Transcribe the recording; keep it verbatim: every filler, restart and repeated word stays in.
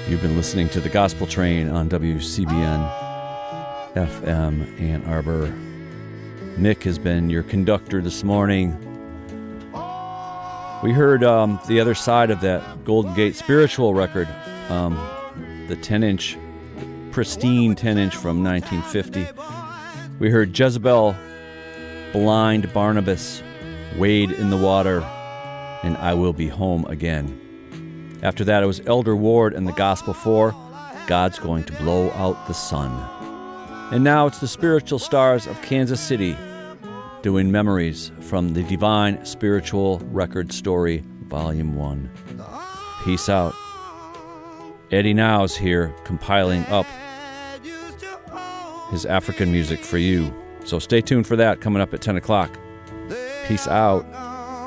You've been listening to The Gospel Train on W C B N F M Ann Arbor. Nick has been your conductor this morning. We heard um, the other side of that Golden Gate Spiritual record, um, the ten-inch, pristine ten-inch from nineteen fifty. We heard Jezebel, Blind Barnabas, Wade in the Water, and I Will Be Home Again. After that, it was Elder Ward and the Gospel four, God's Going to Blow Out the Sun. And now it's the Spiritual Stars of Kansas City doing Memories from the Divine Spiritual Record Story, Volume one. Peace out. Eddie Now's here compiling up his African music for you. So stay tuned for that coming up at ten o'clock. Peace out.